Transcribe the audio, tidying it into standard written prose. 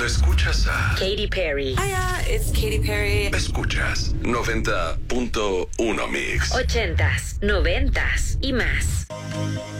escuchas a Katy Perry. Hiya, it's Katy Perry. Escuchas 90.1 Mix. 80s, 90s y más.